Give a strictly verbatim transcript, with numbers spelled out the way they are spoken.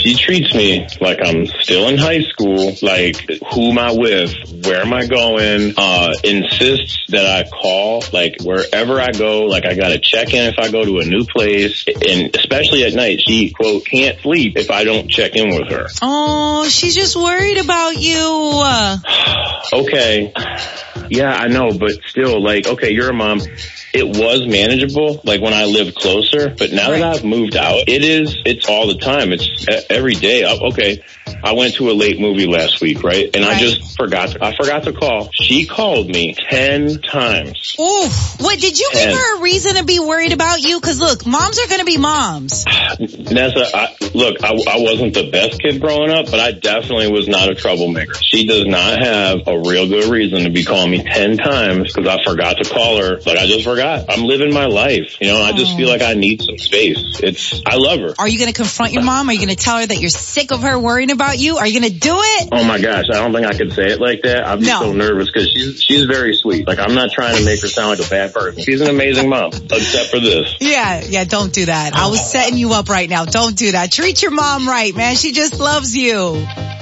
she treats me like I'm still in high school. Like, who am I with? Where am I going? Uh, insists that I call, like, wherever I go. Like, I gotta check in if I go to a new place. And especially at night, she, quote, can't sleep if I don't check in with her. Oh, she's just worried about you. Okay. Yeah, I know, but still, like, okay, you're a mom. It was manageable, like when I lived closer, but now right. that I've moved out, it is, it's all the time. It's every day. Okay, I went to a late movie last week, right? And right. I just forgot, I forgot to call. She called me ten times. Ooh, what, did you ten. give her a reason to be worried about you? Because look, moms are going to be moms. Nessa, I, look, I, I wasn't the best kid growing up, but I definitely was not a troublemaker. She does not have a real good reason to be calling me ten times because I forgot to call her. Like, I just forgot. I'm living my life. You know, I just feel like I need some space. It's, I love her. Are you going to confront your mom? Are you going to tell her that you're sick of her worrying about you? Are you going to do it? Oh my gosh, I don't think I could say it like that. I'm just no. so nervous because she's, she's very sweet. Like, I'm not trying to make her sound like a bad person. She's an amazing mom, except for this. Yeah, yeah, don't do that. I was setting you up right now. Don't do that. Treat your mom right, man. She just loves you.